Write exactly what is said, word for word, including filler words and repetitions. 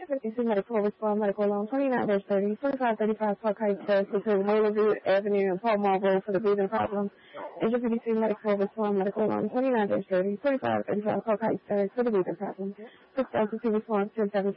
fifty-two Medical Respond Medical Loan, twenty-nine thirty, twenty-five thirty-five Park Heights Terrace between Willowview Avenue and Paul Mall Road for the breathing problem. Angel fifty-two Medical Respond Medical Loan, twenty-nine thirty, twenty-five thirty-five Park Heights Terrace for the breathing problem. six thousand two response, ten seventeen.